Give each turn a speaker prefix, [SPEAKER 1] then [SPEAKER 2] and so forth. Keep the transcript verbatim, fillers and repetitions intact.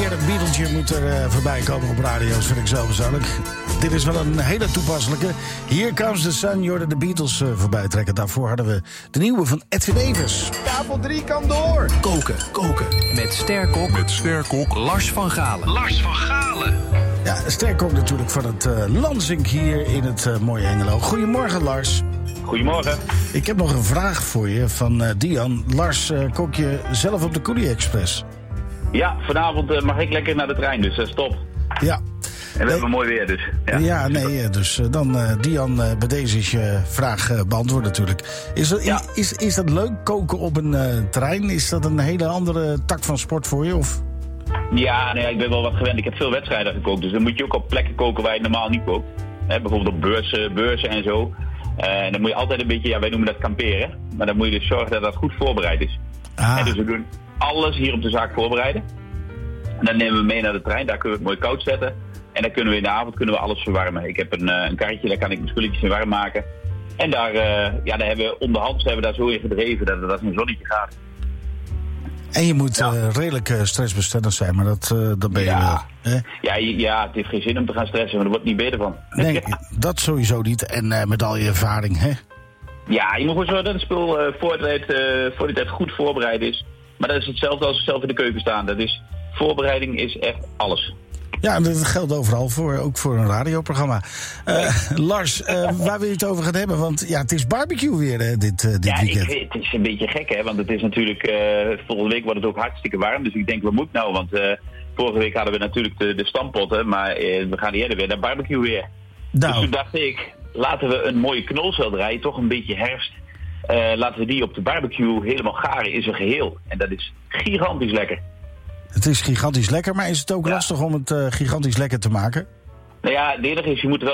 [SPEAKER 1] keer het Beatlesje moet er uh, voorbij komen op radio's, vind ik zo persoonlijk. Dit is wel een hele toepasselijke. Here Comes the Sun, je hoorde de Beatles uh, voorbij trekken. Daarvoor hadden we de nieuwe van Edwin Evers.
[SPEAKER 2] Tafel drie kan door.
[SPEAKER 3] Koken, koken. Met sterkok. Met sterkok. Lars van Galen. Lars van Galen.
[SPEAKER 1] Ja, sterkok natuurlijk van het uh, Lansink hier in het uh, mooie Hengelo. Goedemorgen, Lars.
[SPEAKER 4] Goedemorgen.
[SPEAKER 1] Ik heb nog een vraag voor je van uh, Dian. Lars, uh, kook je zelf op de Koelie Express?
[SPEAKER 4] Ja, vanavond uh, mag ik lekker naar de trein, dus dat is top.
[SPEAKER 1] Ja.
[SPEAKER 4] En we nee. hebben mooi weer, dus. Ja,
[SPEAKER 1] ja nee, dus uh, dan uh, Dian, uh, bij deze is je vraag uh, beantwoord natuurlijk. Is dat, ja. is, is dat leuk, koken op een uh, trein? Is dat een hele andere tak van sport voor je? Of?
[SPEAKER 4] Ja, nee, ik ben wel wat gewend. Ik heb veel wedstrijden gekookt, dus dan moet je ook op plekken koken waar je normaal niet kookt. Hè, bijvoorbeeld op beurzen, beurzen en zo. Uh, en dan moet je altijd een beetje, ja, wij noemen dat kamperen. Maar dan moet je dus zorgen dat dat goed voorbereid is.
[SPEAKER 1] Ah.
[SPEAKER 4] En dus we doen alles hier op de zaak voorbereiden. En dan nemen we mee naar de trein, daar kunnen we het mooi koud zetten. En dan kunnen we in de avond kunnen we alles verwarmen. Ik heb een, uh, een karretje, daar kan ik mijn spulletjes in warm maken. En daar, uh, ja, daar hebben we onderhands hebben we daar zo in gedreven dat het als een zonnetje gaat.
[SPEAKER 1] En je moet
[SPEAKER 4] ja.
[SPEAKER 1] uh, redelijk uh, stressbestendig zijn, maar dat, uh, dat ben je
[SPEAKER 4] ja.
[SPEAKER 1] wel. Hè?
[SPEAKER 4] Ja, ja, het heeft geen zin om te gaan stressen, maar er wordt niet beter van.
[SPEAKER 1] Nee, dat sowieso niet. En uh, met al je ervaring, hè?
[SPEAKER 4] Ja, je moet gewoon zorgen dat het spul uh, voor, de tijd, uh, voor de tijd goed voorbereid is. Maar dat is hetzelfde als zelf in de keuken staan. Dat is, voorbereiding is echt alles.
[SPEAKER 1] Ja, dat geldt overal, voor, ook voor een radioprogramma. Uh, Lars, uh, waar wil je het over gaan hebben? Want ja, het is barbecue weer hè, dit, uh, dit
[SPEAKER 4] ja,
[SPEAKER 1] weekend.
[SPEAKER 4] Ja, het is een beetje gek, hè. Want het is natuurlijk... Uh, volgende week wordt het ook hartstikke warm. Dus ik denk, wat moet nou? Want uh, vorige week hadden we natuurlijk de, de stampotten. Maar uh, we gaan eerder weer naar barbecue weer.
[SPEAKER 1] Nou.
[SPEAKER 4] Dus toen dacht ik, laten we een mooie knolselderij, toch een beetje herfst. Uh, laten we die op de barbecue helemaal garen in zijn geheel. En dat is gigantisch lekker.
[SPEAKER 1] Het is gigantisch lekker, maar is het ook
[SPEAKER 4] ja.
[SPEAKER 1] lastig om het uh, gigantisch lekker te maken?
[SPEAKER 4] Nou ja, het enige is, je moet er wel